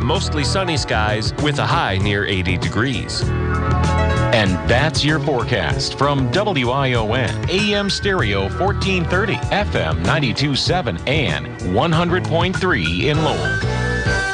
mostly sunny skies with a high near 80 degrees. And that's your forecast from WION, AM stereo 1430, FM 92.7, and 100.3 in Lowell.